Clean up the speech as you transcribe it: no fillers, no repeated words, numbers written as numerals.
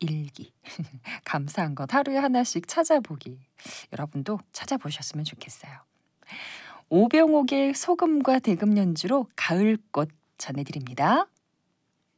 일기. 감사한 것 하루에 하나씩 찾아보기. 여러분도 찾아보셨으면 좋겠어요. 오병옥의 소금과 대금 연주로 가을꽃 전해드립니다.